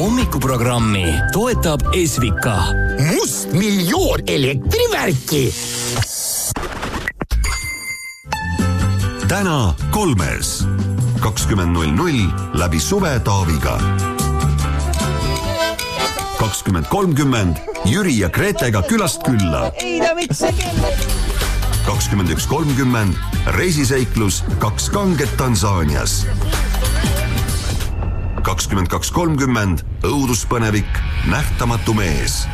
Hommikuprogrammi toetab Esvika. Must miljoon elektrivärki. Täna 3. 20.00 läbi Suve Taaviga. 20.30 Jüri ja Gretega külast külla. 21.30 reisiseiklus 2 kanget Tansaanias. 22.30 õuduspõnevik Nähtamatu mees.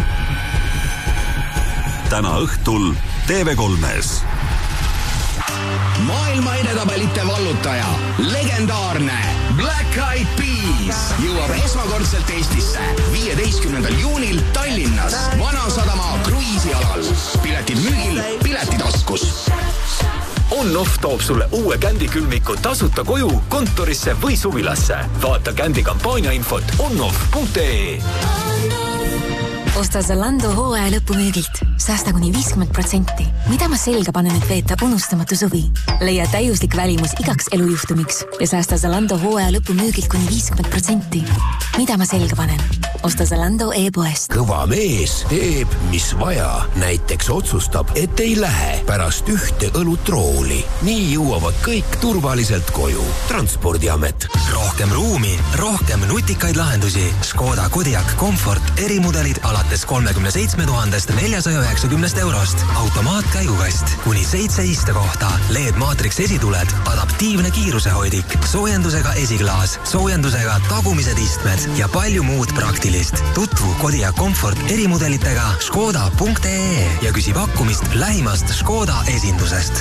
Täna õhtul TV3-s. Maailma edetabelite vallutaja, legendaarne Black Eyed Peas jõuab esmakordselt Eestisse 15. juunil Tallinnas Vanasadama kruiisialal. Piletid müügil, Piletitaskus. On-Off toob sulle uue Kändi-külmiku tasuta koju, kontorisse või suvilasse. Vaata Kändi kampaania infot onoff.ee. Osta Zalando hooaja lõpumüügilt. Säästa kuni 50%. Mida ma selga panen, et veeta unustamatu suvi? Leia täiuslik välimus igaks elujuhtumiks ja säästa Zalando hooaja lõpumüügilt kuni 50%. Mida ma selga panen? Osta Zalando e-poest. Kõva mees teeb, mis vaja. Näiteks otsustab, et ei lähe pärast ühte õlutrooli. Nii jõuavad kõik turvaliselt koju. Transpordiamet. Rohkem ruumi, rohkem nutikaid lahendusi. Škoda Kodiaq Comfort erimudelid alates 37 490 eurost. Automaatkäigukast, kuni 7 istekohta, LED-maatriks esituled, adaptiivne kiirusehoidik, soojendusega esiklaas, soojendusega tagumised istmed ja palju muud praktilist. Tutvu Kodiaq Comfort erimudelitega škoda.ee ja küsi pakkumist lähimast Škoda esindusest.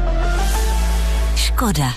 Škoda.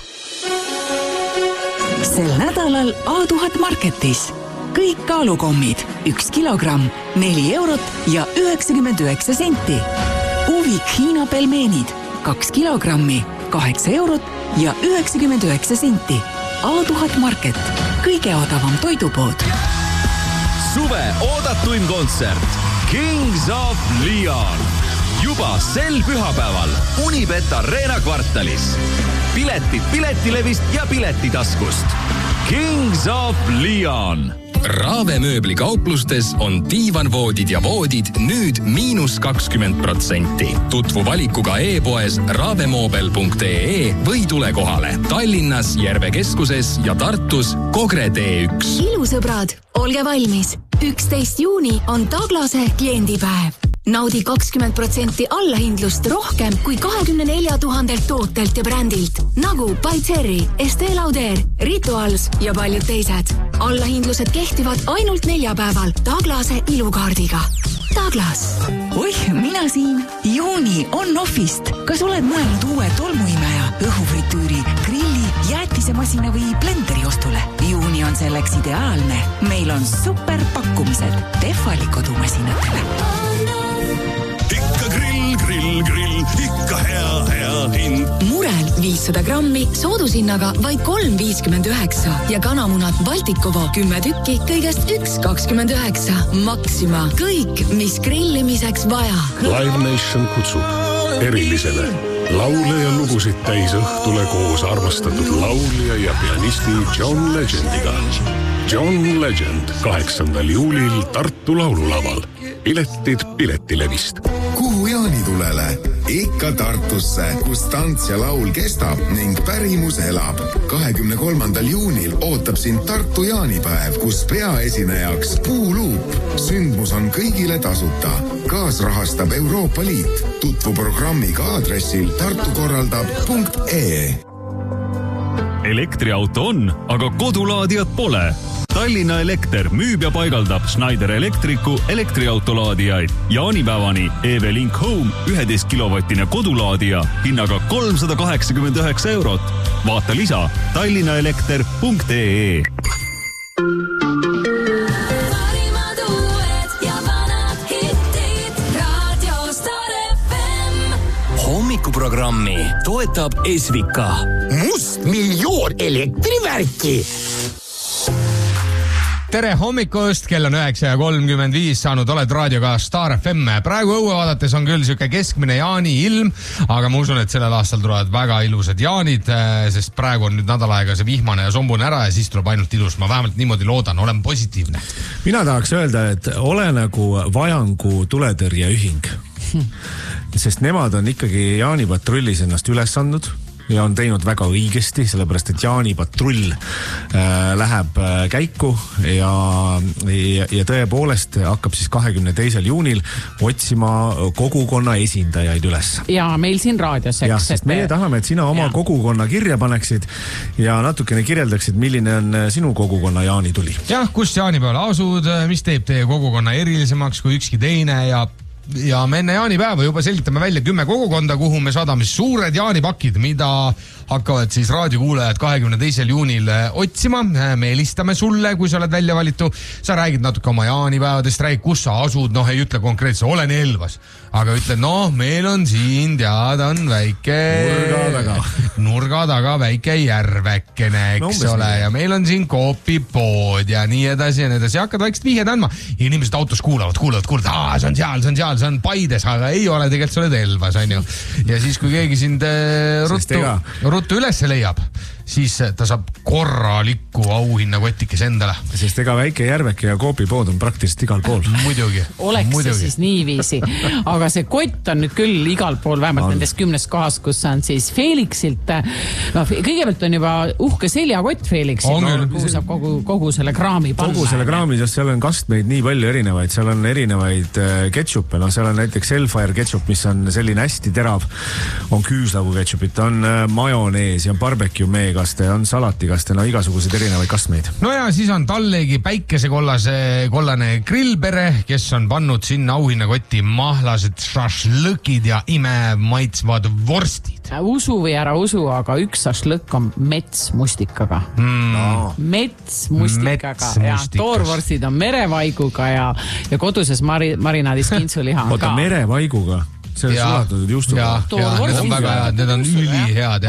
Sel nädalal A1000 Marketis. Kõik kaalukommid, 1 kilogramm, 4 eurot ja 99 senti. Uvik Hiina pelmeenid, 2 kilogrammi, 8 eurot ja 99 senti. A1000 Market, kõige odavam toidupood. Suve oodatuim kontsert Kings of Leon. Juba sel pühapäeval Unibet Arena kvartalis. Piletid Piletilevist ja Piletitaskust. Kings of Leon. Raave mööblikauplustes on diivanvoodid ja voodid nüüd -20%. Tutvu valikuga e-poes raavemobel.ee või tule kohale Tallinnas, Järve keskuses ja Tartus Kogre T1. Ilusõbrad, olge valmis. 11. juuni on Taglase kliendipäev. Naudi 20% allahindlust rohkem kui 24 000 tootelt ja brändilt, nagu Paitseri, Estee Lauder, Rituals ja paljud teised. Allahindlused kehtivad ainult 4 päeval Taglase ilukaardiga. Taglas. Oih, mina siin. Juuni On-Offist. Kas oled mõelnud uue tolmuimeja, õhufritüüri, grilli, jäätisemasina või blenderi ostule? Juuni on selleks ideaalne. Meil on super pakkumised Tehvali kodumasinatele. Ikka grill, ikka hea hind. Murel 500 grammi soodushinnaga vaid 3,59 ja kanamunad Baltikovo 10 tükki kõigest 1,29. Maxima. Kõik, mis grillimiseks vaja. Live Nation kutsub erilisele laule ja lugusid täis õhtule koos armastatud laulja ja pianisti John Legendiga. John Legend 8. juulil Tartu laululaval. Piletid Piletilevist. Kuhu jaanitulele? Ikka Tartusse, kus tants ja laul kestab ning pärimus elab. 23. juunil ootab sind Tartu jaanipäev, kus peaesinejaks Puuluup. Sündmus on kõigile tasuta. Kaasrahastab Euroopa Liit. Tutvu programmiga aadressil tartukorraldab.ee. Elektriauto on, aga kodulaadijat pole. Tallinna Elekter müüb ja paigaldab Schneider Elektriku elektriautolaadijaid. Jaanipäevani EV-Link Home 11 kilovatine kodulaadija hinnaga 389 eurot. Vaata lisa tallinnaelekter.ee. Hommikuprogrammi toetab Esvika. Must miljoon elektrivärki. Tere hommikust, kell on 9:35, saanud oled raadioga Star FM. Praegu õue vaadates on küll siuke keskmine jaani ilm, aga ma usun, et sellel aastal tulevad väga ilusad jaanid, sest praegu on nüüd nädal aega see vihmane ja sombune ära ja siis tuleb ainult ilus. Ma vähemalt niimoodi loodan, olen positiivne. Mina tahaks öelda, et ole nagu Vajangu tuletõrjeühing, sest nemad on ikkagi jaanipatrullis ennast üles andnud ja on teinud väga õigesti, sellepärast et jaanipatrull läheb käiku ja tõepoolest hakkab siis 22. juunil otsima kogukonna esindajaid üles. Ja meil siin raadios, eks. Ja, sest meie tahame, et sina oma kogukonna kirja paneksid ja natukene kirjeldaksid, milline on sinu kogukonna jaanituli. Jah, kus jaanipäeval asud, mis teeb teie kogukonna erilisemaks kui ükski teine ja me enne jaanipäeva juba selgitame välja 10 kogukonda, kuhu me saadame suured jaanipakid, mida hakkavad siis raadiokuulajad 22. juunil otsima. Me helistame sulle, kui sa oled välja valitu. Sa räägid natuke oma jaanipäevadest, räägid, kus sa asud, ei ütle konkreetse, olen Elvas. Aga ütle, meil on siin teada on väike nurga taga väike järvekene, eks ole, ja meil on siin koopipood ja nii edasi ja nii edasi. Hakkad vaikselt vihjed andma. Inimesed autos kuulavad, see on seal, see on Paides, aga ei ole, tegelikult sa oled Elvas, on ju. Ja siis, kui keegi sind ruttu üles leiab, siis ta saab korralikku auhinna kotikes endale. Sest ega väike järveke ja koopipood on praktiliselt igal pool. Muidugi. Oleks see siis niiviisi. Aga see kott on nüüd küll igal pool, vähemalt nendes 10 kohas, kus on siis Feelixilt. Kõigepealt on juba uhke seljakott Feelixilt, kuhu saab kogu selle kraami panna. Kogu selle kraami, sest seal on kastmeid nii palju erinevaid. Seal on erinevaid ketšuppe. Seal on näiteks Hellfire ketšup, mis on selline hästi terav. On küüslagu ketšupit, on majonees ja barbecue meegaste, on salatikaste, igasugused erinevaid kastmeid. No ja siis on Talleegi päikesekollane grillpere, kes on pannud sinna auhinnakoti mahlased šašlõkid ja imemaitsvad vorstid. Usu või ära usu, aga üks šašlõkk on metsmustikaga. Metsmustikaga. Ja toorvorstid on merevaiguga ja koduses marinaadis kintsuliha on ka. Merevaiguga? See on sulatud juustuga. Need on väga head, need on ülihead.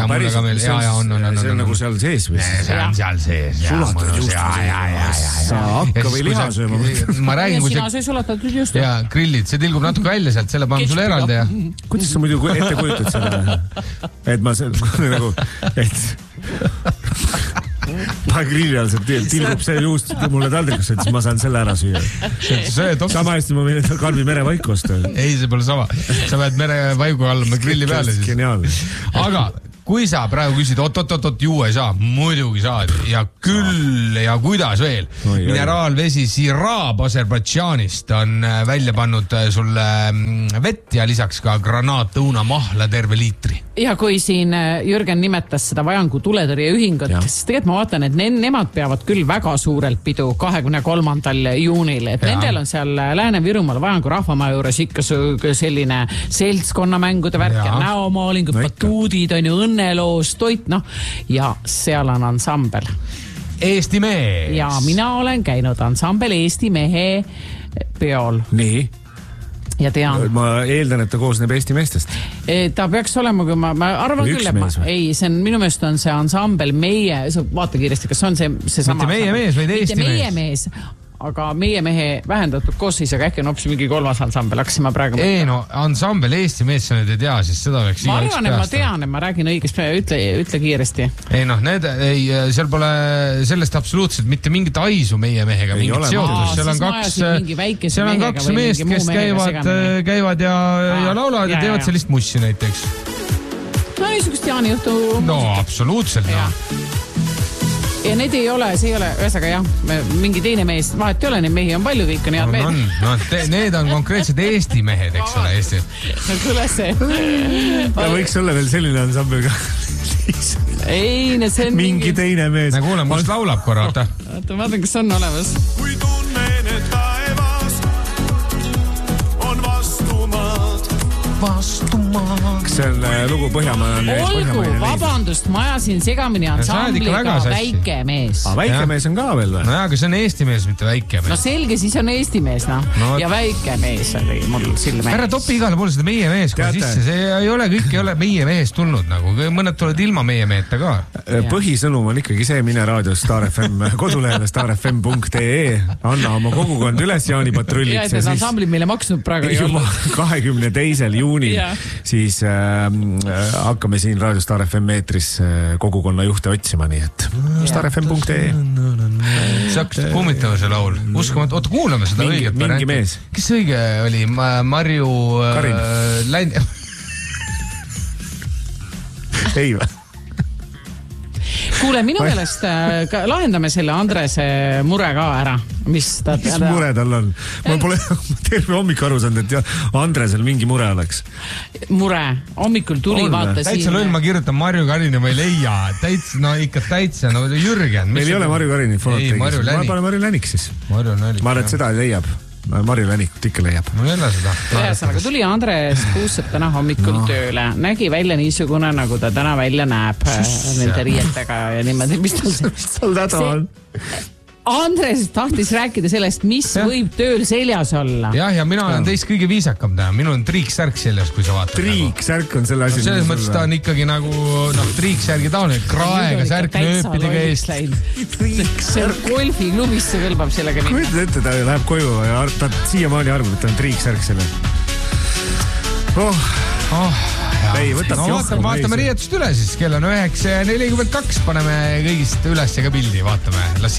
See on nagu seal sees või? See on seal sees. Sulatud juustuga. Sa hakka või liha sööma. Ma räägin, kui sina söö sulatud juustuga. Ja grillid, see tilgub natuke välja sealt, selle paneme sulle eraldi. Kuidas sa muidu ette kujutad seda? Et ma nagu, ma grilli all sealt tilgub see juust mulle taldrikusse, et siis ma saan selle ära süüa. Sama hästi ma võin karvi merevaiku osta. Ei, see pole sama. Sa pead merevaigu all grilli peale siis. Geniaalne. Aga kui sa praegu küsid, juua ei saa, muidugi saad. Ja küll ja kuidas veel. Mineraalvesi Sirab Aserbaidžaanist on välja pannud sulle vett ja lisaks ka granaatõuna mahla terve liitri. Ja kui siin Jürgen nimetas seda Vajangu tuletõrjeühingut, siis tegelikult ma vaatan, et nemad peavad küll väga suurelt pidu 23. juunil. Et nendel on seal Lääne-Virumaal Vajangu rahvamaa juures ikka selline seltskonnamängude värk ja näomaalingud, batuudid on ju õnneloos, toit, ja seal on ansambel. Eesti mees. Ja mina olen käinud ansambel Eesti mehe peol. Nii? Ja tean. Ma eeldan, et ta koosneb Eesti meestest. Ta peaks olema, kui ma arvan küll, et minu meelest on see ansambel meie, vaata kiiresti, kas on see sama. Mitte meie mees, vaid Eesti mees. Mitte meie mees, aga meie mehe vähendatud koosseis, aga äkki on hoopis mingi 3. ansambel, hakkasime praegu. Ei ansambel Eesti mees, sa nüüd ei tea, siis seda võiks ma arvan, et ma tean, et ma räägin õigest, ütle kiiresti. Seal pole sellest absoluutselt mitte mingit aisu meie mehega, mingit seotust. Seal on 2 meest, kes käivad ja laulavad ja teevad sellist mussi näiteks. No niisugust jaanijuhtu. No absoluutselt. Ja need ei ole, see ei ole, ühesõnaga mingi teine mees, vahet ei ole, neid mehi on palju, kõik on head mehed. Need on konkreetselt Eesti mehed, eks ole, Eesti. No kuule see. Ja võiks olla veel selline ansambel ka. Ei, see on mingi teine mees. Kuule, must laulab korra, oota. Oota, vaatan, kas on olemas. Kui tunnen, et taevas on vastumaad. Kas see on lugu Põhjamaane. Olgu, vabandust, ma ajasin segamini ansambliga Väike mees. Väike mees on ka veel või? No jaa, aga see on Eesti mees, mitte Väike mees. No selge, siis on Eesti mees, no. Ja Väike mees oli mul silme. Ära topi igale poole seda meie mees kohe sisse. See ei ole, kõik ei ole meie mees tulnud nagu. Mõned tulevad ilma meie meeta ka. Põhisõnum on ikkagi see, mine raadio Star FM kodulehele starfm.ee. Anna oma kogukond üles jaanipatrulliks. Ja, et need ansamblid meile maksnud praegu ei ole. 22. juunil siis hakkame siin raadio Star FM eetris kogukonna juhte otsima, nii et starfm.ee. Sa hakkasid kummitama see laul. Uskumat, oota, kuulame seda õiget. Mingi mees. Kes õige oli? Marju... Karin. Ei või? Kuule, minu meelest lahendame selle Andrese mure ka ära. Mis mure tal on? Ma pole terve hommik aru saanud, et Andresel mingi mure oleks. Mure. Hommikul tuli vaata siin. Täitsa lõll, ma kirjutan Marju Karini, ma ei leia. No ikka täitsa, no Jürgen. Meil ei ole Marju Karini. Ei, Marju Länik. Ma pane Marju Länik siis. Marju Länik. Ma arvan, et seda leiab. Marju Länikut ikka leiab. No jälle seda. Ühesõnaga, tuli Andres Puussepp täna hommikul tööle. Nägi välja niisugune, nagu ta täna välja näeb nende riietega ja niimoodi. Mis tal täda on? Andres tahtis rääkida sellest, mis võib tööl seljas olla. Jah, ja mina olen teist kõige viisakam täna. Minul on triiksärk seljas, kui sa vaatad. Triiksärk on selle asi. Selles mõttes ta on ikkagi nagu triiksärgi taoline. Kraega särk nööpidega eest. See golfiklubisse kõlbab sellega minna. Kuid ette, ta läheb koju ja ta siiamaani arvab, et ta on triiksärk selle. Ei, vaatame riietust üle siis. Kell on 9:42. Paneme kõigist üles ka pildi. Vaatame.